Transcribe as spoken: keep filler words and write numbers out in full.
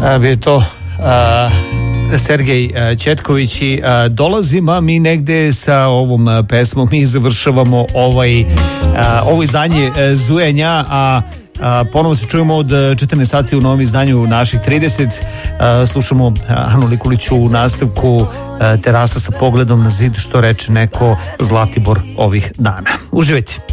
Bio je to a, Sergej Četković i a, dolazim, a mi negde sa ovom a, pesmom mi završavamo ovaj, a, ovo izdanje a, Zujenja, a A, ponovo se čujemo od četrnaest sati u novom izdanju naših trideset. A, slušamo Anu Likuliću u nastavku a, Terasa sa pogledom na zid, što reče neko Zlatibor ovih dana. Uživajte.